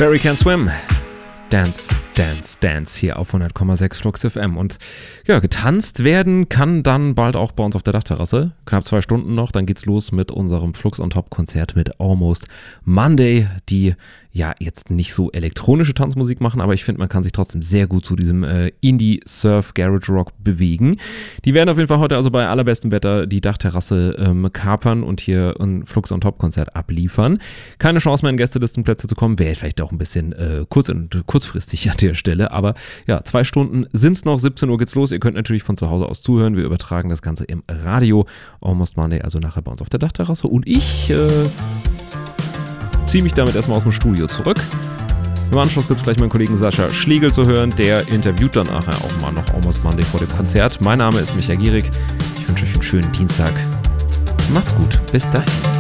Barry Can Swim. Dance, Dance, Dance hier auf 100,6 Flux FM. Und ja, getanzt werden kann dann bald auch bei uns auf der Dachterrasse. Knapp 2 Stunden noch, dann geht's los mit unserem Flux on Top Konzert mit Almost Monday, die ja jetzt nicht so elektronische Tanzmusik machen, aber ich finde, man kann sich trotzdem sehr gut zu diesem Indie, Surf, Garage Rock bewegen. Die werden auf jeden Fall heute also bei allerbestem Wetter die Dachterrasse kapern und hier ein Flux on Top Konzert abliefern. Keine Chance mehr in Gästelistenplätze zu kommen, wäre vielleicht auch ein bisschen kurzfristig an der Stelle, aber ja, 2 Stunden sind's noch, 17 Uhr geht's los. Ihr könnt natürlich von zu Hause aus zuhören, wir übertragen das Ganze im Radio. Almost Monday, also nachher bei uns auf der Dachterrasse und ich ziehe mich damit erstmal aus dem Studio zurück. Im Anschluss gibt es gleich meinen Kollegen Sascha Schlegel zu hören. Der interviewt dann nachher auch mal noch Almost Monday vor dem Konzert. Mein Name ist Micha Gierig. Ich wünsche euch einen schönen Dienstag. Macht's gut. Bis dahin.